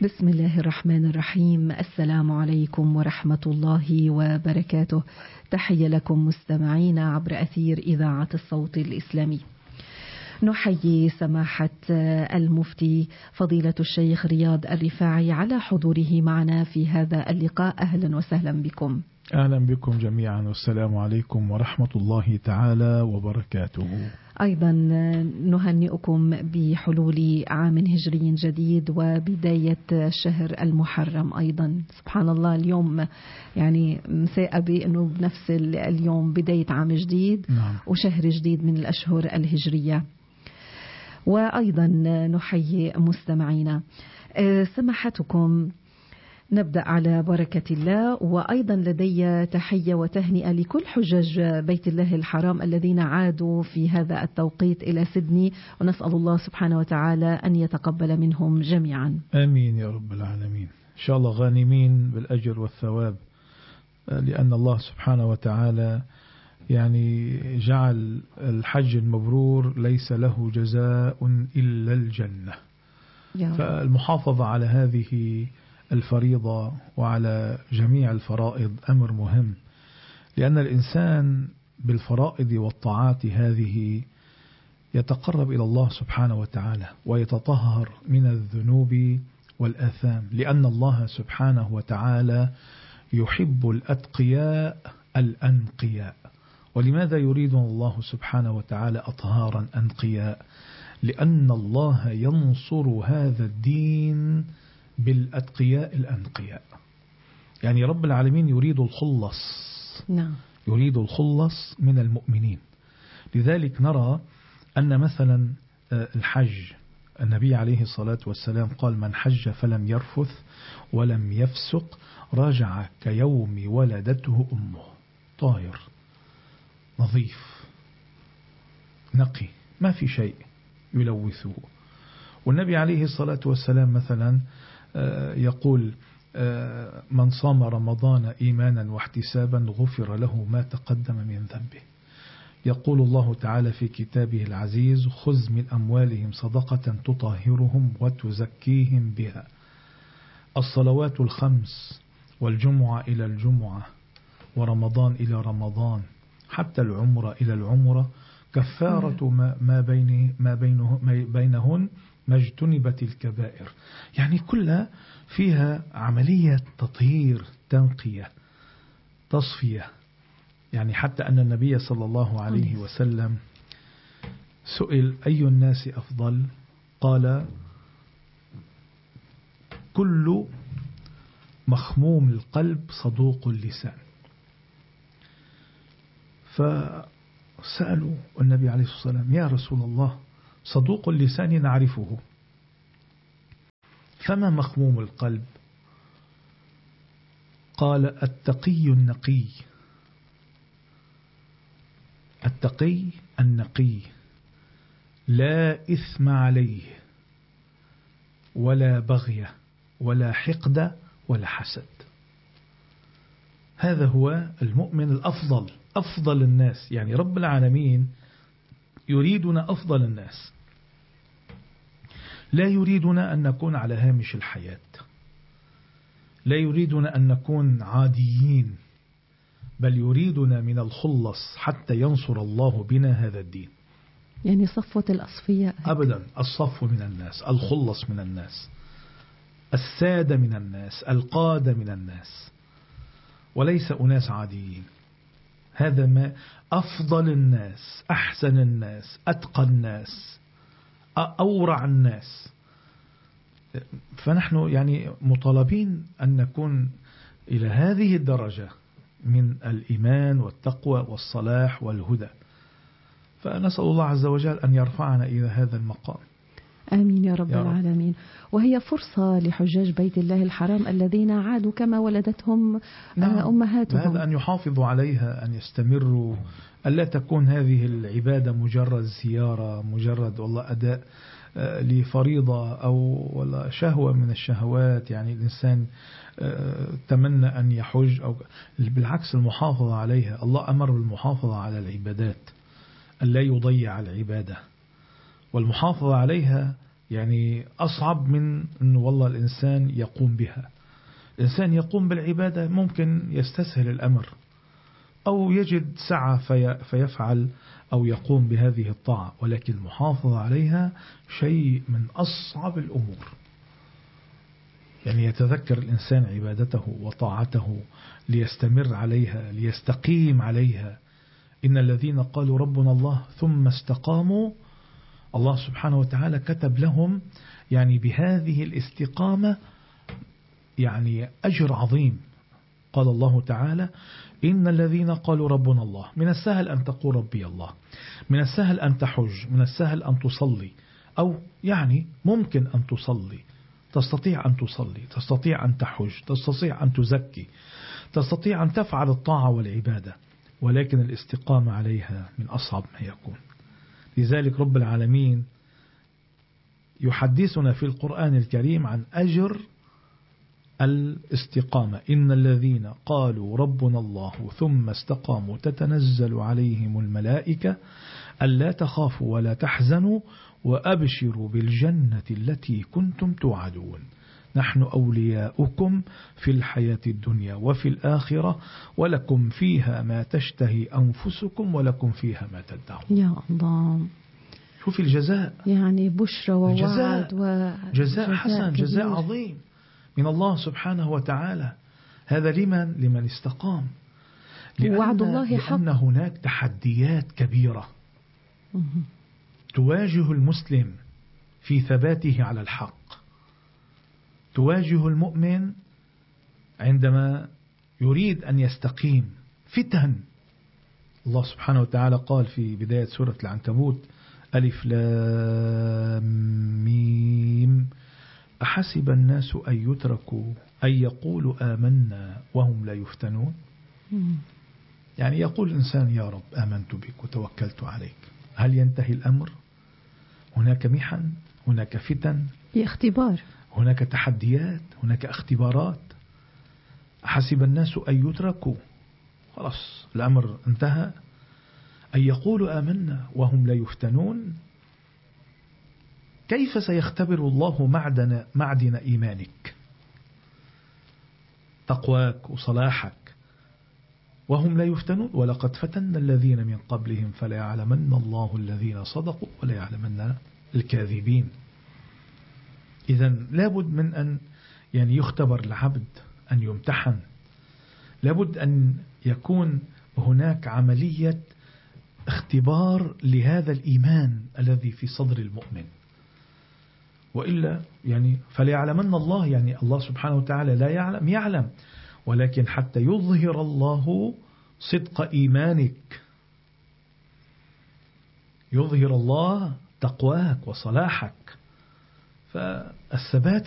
بسم الله الرحمن الرحيم. السلام عليكم ورحمة الله وبركاته. تحية لكم مستمعينا عبر أثير إذاعة الصوت الإسلامي. نحيي سماحة المفتي فضيلة الشيخ رياض الرفاعي على حضوره معنا في هذا اللقاء. أهلا وسهلا بكم. أهلا بكم جميعا، والسلام عليكم ورحمة الله تعالى وبركاته. أيضا نهنئكم بحلول عام هجري جديد وبداية شهر المحرم. أيضا سبحان الله اليوم يعني مساء أنه بنفس اليوم بداية عام جديد. نعم. وشهر جديد من الأشهر الهجرية. وأيضا نحيي مستمعينا. سماحتكم نبدأ على بركة الله. وأيضا لدي تحية وتهنئة لكل حجاج بيت الله الحرام الذين عادوا في هذا التوقيت إلى سيدني، ونسأل الله سبحانه وتعالى أن يتقبل منهم جميعا. آمين يا رب العالمين. إن شاء الله غانمين بالأجر والثواب، لأن الله سبحانه وتعالى يعني جعل الحج المبرور ليس له جزاء إلا الجنة. فالمحافظة على هذه الفريضة وعلى جميع الفرائض أمر مهم، لأن الإنسان بالفرائض والطاعات هذه يتقرب إلى الله سبحانه وتعالى ويتطهر من الذنوب والآثام، لأن الله سبحانه وتعالى يحب الأتقياء الأنقياء. ولماذا يريد الله سبحانه وتعالى أطهارا أنقياء؟ لأن الله ينصر هذا الدين بالأتقياء الأنقياء. يعني رب العالمين يريد الخلص. نعم. يريد الخلص من المؤمنين. لذلك نرى أن مثلا الحج، النبي عليه الصلاة والسلام قال: من حج فلم يرفث ولم يفسق رجع كيوم ولدته أمه، طاهر نظيف نقي، ما في شيء يلوثه. والنبي عليه الصلاة والسلام مثلا يقول: من صام رمضان إيمانا واحتسابا غفر له ما تقدم من ذنبه. يقول الله تعالى في كتابه العزيز: خذ من أموالهم صدقة تطهرهم وتزكيهم بها. الصلوات الخمس والجمعة إلى الجمعة ورمضان إلى رمضان حتى العمرة إلى العمرة كفارة ما بينهن ما اجتنبت الكبائر. يعني كلها فيها عملية تطهير، تنقية، تصفية. يعني حتى أن النبي صلى الله عليه وسلم سئل: أي الناس أفضل؟ قال: كل مخموم القلب صدوق اللسان. فسألوا النبي عليه الصلاة والسلام: يا رسول الله، صدوق اللسان نعرفه، فما مخموم القلب؟ قال: التقي النقي. التقي النقي لا إثم عليه ولا بغي ولا حقد ولا حسد. هذا هو المؤمن الأفضل، أفضل الناس. يعني رب العالمين يريدنا أفضل الناس، لا يريدنا أن نكون على هامش الحياة، لا يريدنا أن نكون عاديين، بل يريدنا من الخلص حتى ينصر الله بنا هذا الدين. يعني صفوة الأصفياء أبدا، الصفو من الناس، الخلص من الناس، السادة من الناس، القادة من الناس، وليس أناس عاديين. هذا ما أفضل الناس، أحسن الناس، أتقى الناس، أورع الناس. فنحن يعني مطالبين أن نكون إلى هذه الدرجة من الإيمان والتقوى والصلاح والهدى. فنسأل الله عز وجل أن يرفعنا إلى هذا المقام. آمين يا رب العالمين. وهي فرصة لحجاج بيت الله الحرام الذين عادوا كما ولدتهم أمهاتهم. هذا أن يحافظوا عليها، أن يستمروا، ألا تكون هذه العبادة مجرد زيارة، مجرد والله أداء لفريضة أو ولا شهوة من الشهوات. يعني الإنسان تمنى أن يحج أو بالعكس، المحافظة عليها. الله أمر بالمحافظة على العبادات، ألا يضيع العبادة، والمحافظة عليها يعني أصعب من أنه والله الإنسان يقوم بها. الإنسان يقوم بالعبادة ممكن يستسهل الأمر أو يجد سعة فيفعل أو يقوم بهذه الطاعة، ولكن المحافظة عليها شيء من أصعب الأمور. يعني يتذكر الإنسان عبادته وطاعته ليستمر عليها ليستقيم عليها. إن الذين قالوا ربنا الله ثم استقاموا، الله سبحانه وتعالى كتب لهم يعني بهذه الاستقامة يعني أجر عظيم. قال الله تعالى: إن الذين قالوا ربنا الله. من السهل أن تقول ربي الله، من السهل أن تحج، من السهل أن تصلي، أو يعني ممكن أن تصلي، تستطيع أن تصلي، تستطيع أن تحج، تستطيع أن تزكي، تستطيع أن تفعل الطاعة والعبادة، ولكن الاستقامة عليها من أصعب ما يكون. لذلك رب العالمين يحدثنا في القرآن الكريم عن أجر الاستقامة. إن الذين قالوا ربنا الله ثم استقاموا تتنزل عليهم الملائكة ألا تخافوا ولا تحزنوا وأبشروا بالجنة التي كنتم توعدون نحن أولياؤكم في الحياة الدنيا وفي الآخرة ولكم فيها ما تشتهي أنفسكم ولكم فيها ما تدعون. يا الله، شوف الجزاء، يعني بشرى ووعد جزاء حسن، كبير. جزاء عظيم من الله سبحانه وتعالى. هذا لمن استقام. وعد الله حق. لأن هناك تحديات كبيرة تواجه المسلم في ثباته على الحق، تواجه المؤمن عندما يريد أن يستقيم. فتن. الله سبحانه وتعالى قال في بداية سورة العنكبوت: ألف لام ميم أحسب الناس أن يتركوا أن يقولوا آمنا وهم لا يفتنون. يعني يقول الإنسان: يا رب آمنت بك وتوكلت عليك، هل ينتهي الأمر؟ هناك محن، هناك فتن، اختبار، هناك تحديات، هناك اختبارات. أحسب الناس أن يتركوا، خلاص الأمر انتهى، أن يقولوا آمنا وهم لا يفتنون. كيف سيختبر الله معدن إيمانك، تقواك وصلاحك، وهم لا يفتنون؟ ولقد فتن الذين من قبلهم فلا يعلمن الله الذين صدقوا ولا يعلمن الكاذبين. إذن لابد من أن يعني يختبر العبد، أن يمتحن، لابد أن يكون هناك عملية اختبار لهذا الإيمان الذي في صدر المؤمن. وإلا يعني فليعلمن الله، يعني الله سبحانه وتعالى لا يعلم، ولكن حتى يظهر الله صدق إيمانك، يظهر الله تقواك وصلاحك. فالثبات